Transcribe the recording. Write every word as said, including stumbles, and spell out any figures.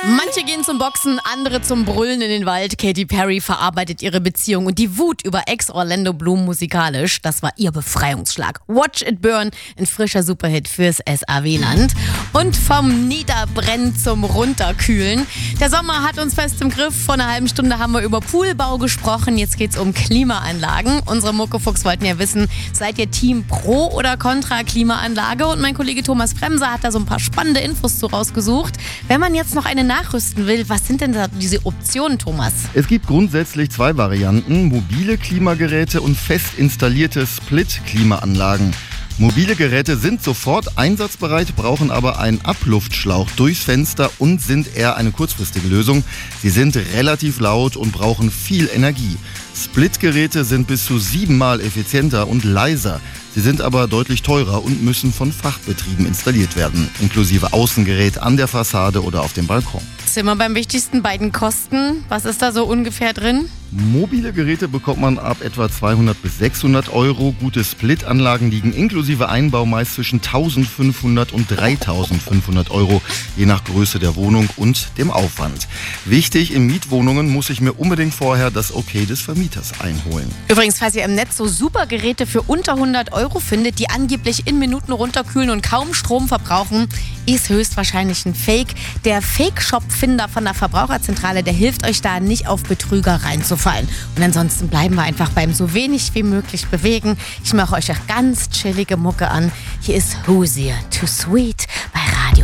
Manche gehen zum Boxen, andere zum Brüllen in den Wald. Katy Perry verarbeitet ihre Beziehung und die Wut über Ex-Orlando Bloom musikalisch. Das war ihr Befreiungsschlag. Watch It Burn, ein frischer Superhit fürs S A W-Land. Und vom Niederbrennen zum Runterkühlen. Der Sommer hat uns fest im Griff. Vor einer halben Stunde haben wir über Poolbau gesprochen. Jetzt geht's um Klimaanlagen. Unsere Muckefuchs wollten ja wissen, seid ihr Team Pro oder Contra Klimaanlage? Und mein Kollege Thomas Bremser hat da so ein paar spannende Infos zu rausgesucht. Wenn man jetzt noch eine nachrüsten will, was sind denn da diese Optionen, Thomas? Es gibt grundsätzlich zwei Varianten: mobile Klimageräte und fest installierte Split-Klimaanlagen. Mobile Geräte sind sofort einsatzbereit, brauchen aber einen Abluftschlauch durchs Fenster und sind eher eine kurzfristige Lösung. Sie sind relativ laut und brauchen viel Energie. Split-Geräte sind bis zu siebenmal effizienter und leiser. Sie sind aber deutlich teurer und müssen von Fachbetrieben installiert werden, inklusive Außengerät an der Fassade oder auf dem Balkon. Sind wir beim wichtigsten bei den Kosten. Was ist da so ungefähr drin? Mobile Geräte bekommt man ab etwa zweihundert bis sechshundert Euro. Gute Split-Anlagen liegen inklusive Einbau meist zwischen eintausendfünfhundert und dreitausendfünfhundert Euro, je nach Größe der Wohnung und dem Aufwand. Wichtig, in Mietwohnungen muss ich mir unbedingt vorher das Okay des Vermieters einholen. Übrigens, falls ihr im Netz so super Geräte für unter hundert Euro findet, die angeblich in Minuten runterkühlen und kaum Strom verbrauchen, ist höchstwahrscheinlich ein Fake. Der Fake-Shop-Finder von der Verbraucherzentrale, der hilft euch da nicht auf Betrüger reinzufallen. Und ansonsten bleiben wir einfach beim so wenig wie möglich bewegen. Ich mache euch auch ganz chillige Mucke an. Hier ist Hozier, Too Sweet.